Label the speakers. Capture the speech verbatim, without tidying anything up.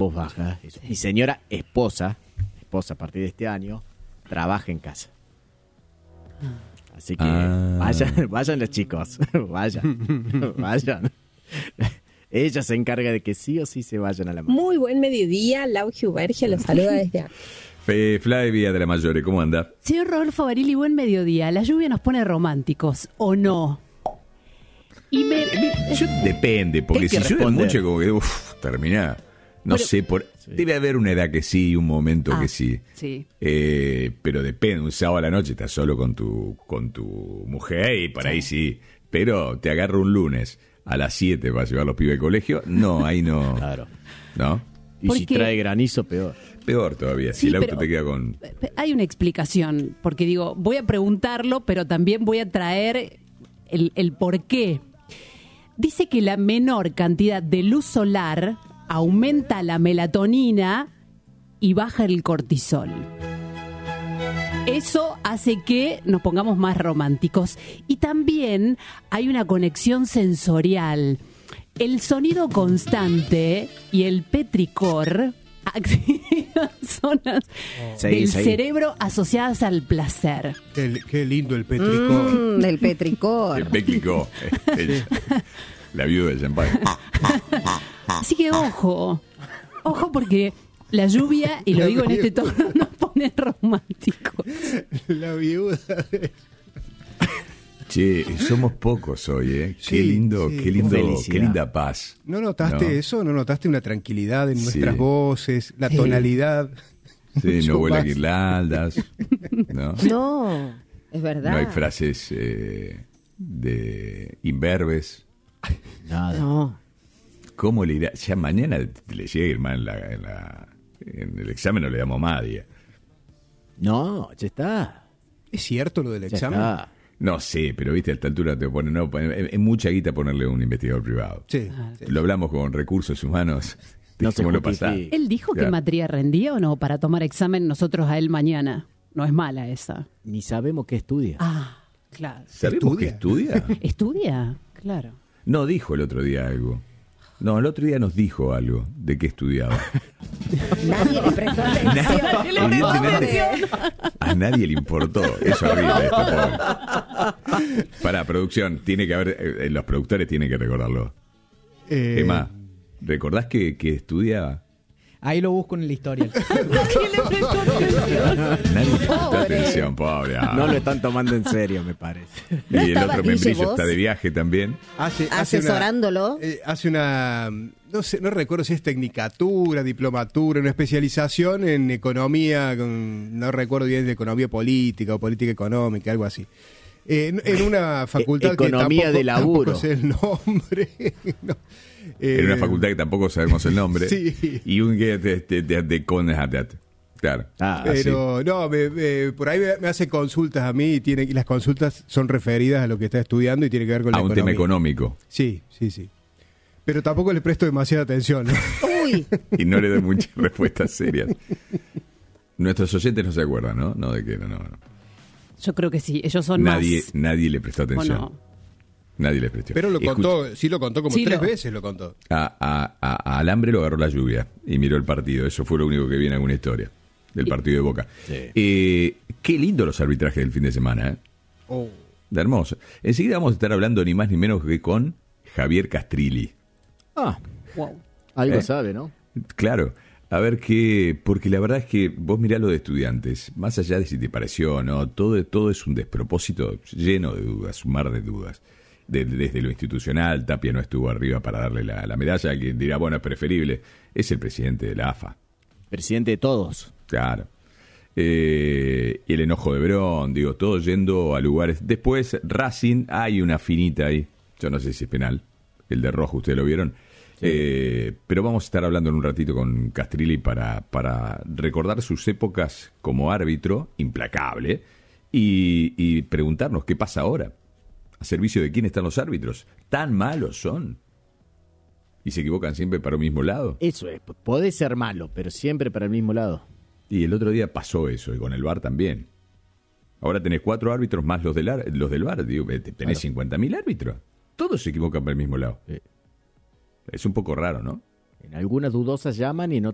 Speaker 1: voz baja. Mi señora esposa, esposa a partir de este año, trabaja en casa. Así que ah. vayan, vayan los chicos, vayan, vayan. Ella se encarga de que sí o sí se vayan a la mano.
Speaker 2: Muy buen mediodía, Lau Giubergia los saluda desde acá.
Speaker 3: Fe, Flavia de la Mayore, ¿cómo anda?
Speaker 4: Señor Rodolfo Barili, buen mediodía. ¿La lluvia nos pone románticos o no?
Speaker 3: Y me, yo, depende, porque si llueve mucho, como que, uff, termina. No pero, sé, por sí. Debe haber una edad que sí y un momento ah, que sí.
Speaker 4: sí.
Speaker 3: Eh, pero depende, un sábado a la noche estás solo con tu con tu mujer y por sí. ahí sí. Pero te agarra un lunes a las siete para llevar a los pibes al colegio, no, ahí no.
Speaker 1: Claro.
Speaker 3: ¿No?
Speaker 1: Y porque, si trae granizo, peor.
Speaker 3: Peor todavía,
Speaker 4: sí,
Speaker 3: si el auto
Speaker 4: pero,
Speaker 3: te queda con...
Speaker 4: Hay una explicación, porque digo, voy a preguntarlo, pero también voy a traer el, el por qué. Dice que la menor cantidad de luz solar aumenta la melatonina y baja el cortisol. Eso hace que nos pongamos más románticos. Y también hay una conexión sensorial. El sonido constante y el petricor activan zonas sí, del sí. cerebro asociadas al placer.
Speaker 5: Qué, qué lindo el petricor.
Speaker 2: Mm, el petricor.
Speaker 3: El petricor. La viuda de champán.
Speaker 4: Así que ojo, ojo porque la lluvia, y lo la digo viuda. En este tono, nos pone románticos.
Speaker 5: La viuda de...
Speaker 3: Che, somos pocos hoy, ¿eh?
Speaker 5: Sí,
Speaker 3: qué lindo,
Speaker 5: sí.
Speaker 3: qué lindo, qué linda paz.
Speaker 5: ¿No notaste ¿No? eso? ¿No notaste una tranquilidad en nuestras
Speaker 3: sí.
Speaker 5: voces? La sí. tonalidad.
Speaker 3: Sí, no vuelan guirnaldas. ¿No?
Speaker 2: No, es verdad.
Speaker 3: No hay frases eh, de imberbes.
Speaker 1: Nada.
Speaker 2: No.
Speaker 3: ¿Cómo le irá? Ya mañana le llega a ir mal en, la, en, la, en el examen, no le damos más día.
Speaker 1: No, ya está.
Speaker 5: ¿Es cierto lo del
Speaker 1: ya
Speaker 5: examen?
Speaker 1: Está.
Speaker 3: No sé, pero viste, a esta altura te ponen, no, es, es mucha guita ponerle un investigador privado.
Speaker 5: Sí, sí.
Speaker 3: Lo hablamos con recursos humanos.
Speaker 1: No
Speaker 3: ¿Cómo lo pasa?
Speaker 4: Él dijo
Speaker 3: claro.
Speaker 4: que Matría rendía o no para tomar examen nosotros a él mañana. No es mala esa.
Speaker 1: Ni sabemos qué estudia.
Speaker 4: Ah, claro.
Speaker 3: ¿Sabemos qué estudia?
Speaker 4: ¿Estudia? Claro.
Speaker 3: No dijo el otro día algo. No, el otro día nos dijo algo de qué estudiaba.
Speaker 2: Nadie le prestó atención.
Speaker 3: Evidentemente, a nadie le importó. Es horrible esto, pobre. Para producción, tiene que haber, eh, los productores tienen que recordarlo.
Speaker 5: Eh...
Speaker 3: Emma, ¿recordás que, que estudiaba?
Speaker 6: Ahí lo busco en la historia.
Speaker 4: ¿Quién le prestó atención?
Speaker 3: Nadie le prestó atención, pobre. Ah.
Speaker 1: No lo están tomando en serio, me parece.
Speaker 3: Y el otro membrillo
Speaker 2: vos?
Speaker 3: está de viaje también.
Speaker 5: Hace, hace
Speaker 2: Asesorándolo.
Speaker 5: Una, eh, hace una, no sé, no recuerdo si es tecnicatura, diplomatura, una especialización en economía, con, no recuerdo bien de economía política o política económica, algo así. Eh, en, en una facultad
Speaker 1: economía
Speaker 5: que tampoco,
Speaker 1: de laburo.
Speaker 5: tampoco sé el nombre. No. Eh,
Speaker 3: En una facultad que tampoco sabemos el nombre.
Speaker 5: Sí.
Speaker 3: Y un que de, de, de, de Conhadat. Claro.
Speaker 1: Ah,
Speaker 5: Pero no, me, me, por ahí me, me hace consultas a mí y, tiene, y las consultas son referidas a lo que está estudiando y tiene que ver con la
Speaker 3: a un
Speaker 5: economía.
Speaker 3: tema económico.
Speaker 5: Sí, sí, sí. Pero tampoco le presto demasiada atención, ¿no?
Speaker 2: Uy.
Speaker 3: Y no le doy muchas respuestas serias. Nuestros oyentes no se acuerdan, ¿no? No, de que no, no.
Speaker 4: Yo creo que sí, ellos son
Speaker 3: nadie,
Speaker 4: más...
Speaker 3: Nadie le prestó atención.
Speaker 4: Bueno.
Speaker 3: Nadie le prestó.
Speaker 5: Pero lo
Speaker 3: Escucha,
Speaker 5: contó, sí lo contó como
Speaker 4: Sí,
Speaker 5: tres
Speaker 4: lo-
Speaker 5: veces lo contó.
Speaker 3: A, a, a, a Alambre lo agarró la lluvia y miró el partido. Eso fue lo único que vi en alguna historia del partido de Boca.
Speaker 1: Sí.
Speaker 3: Eh, qué lindo los arbitrajes del fin de semana, ¿eh?
Speaker 5: Oh.
Speaker 3: De hermoso. Enseguida vamos a estar hablando ni más ni menos que con Javier Castrilli.
Speaker 1: Ah,
Speaker 4: Wow.
Speaker 1: algo
Speaker 3: ¿Eh?
Speaker 1: sabe, ¿no?
Speaker 3: Claro, a ver qué, porque la verdad es que vos mirá lo de estudiantes, más allá de si te pareció o no, todo, todo es un despropósito lleno de dudas, un mar de dudas. De, desde lo institucional, Tapia no estuvo arriba para darle la, la medalla, que dirá, bueno, es preferible, es el presidente de la A F A.
Speaker 1: Presidente de todos.
Speaker 3: Claro. Eh, y el enojo de Verón, digo, todo yendo a lugares. Después, Racing, hay una finita ahí, yo no sé si es penal, el de rojo, ¿ustedes lo vieron? Sí. Eh, pero vamos a estar hablando en un ratito con Castrilli para, para recordar sus épocas como árbitro, implacable, y, y preguntarnos qué pasa ahora. ¿A servicio de quién están los árbitros? ¿Tan malos son? ¿Y se equivocan siempre para un mismo lado?
Speaker 1: Eso es, podés ser malo, pero siempre para el mismo lado.
Speaker 3: Y el otro día pasó eso, y con el V A R también. Ahora tenés cuatro árbitros más los del, ar- los del V A R, digo, tenés claro. cincuenta mil árbitros. Todos se equivocan para el mismo lado.
Speaker 1: Sí.
Speaker 3: Es un poco raro, ¿no?
Speaker 1: En algunas dudosas llaman y en